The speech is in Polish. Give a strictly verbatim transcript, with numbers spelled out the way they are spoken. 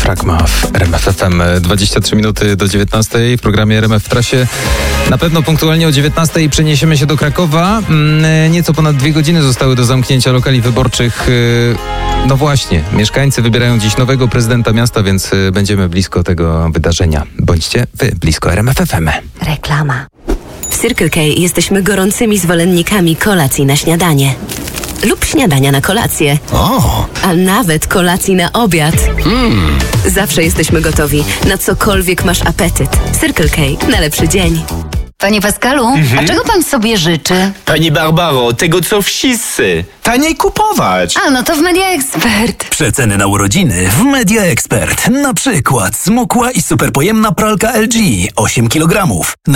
Fragma w R M F F M. dwadzieścia trzy minuty do dziewiętnastej w programie R M F w trasie. Na pewno punktualnie o dziewiętnastej przeniesiemy się do Krakowa. Nieco ponad dwie godziny zostały do zamknięcia lokali wyborczych. No właśnie, mieszkańcy wybierają dziś nowego prezydenta miasta, więc będziemy blisko tego wydarzenia. Bądźcie wy blisko R M F F M. Reklama. W Circle K jesteśmy gorącymi zwolennikami kolacji na śniadanie. Lub śniadania na kolację. O! A nawet kolacji na obiad. Mm. Zawsze jesteśmy gotowi, na cokolwiek masz apetyt. Circle K na lepszy dzień. Panie Pascalu, Mhm. a czego pan sobie życzy? Pani Barbaro, tego co wszyscy. Taniej kupować! A, no to w Media Expert. Przeceny na urodziny w Media Expert. Na przykład smukła i superpojemna pralka L G osiem kilogramów.